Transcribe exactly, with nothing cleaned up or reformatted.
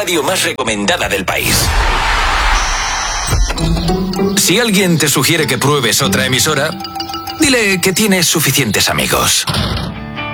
radio más recomendada del país. Si alguien te sugiere que pruebes otra emisora, dile que tienes suficientes amigos.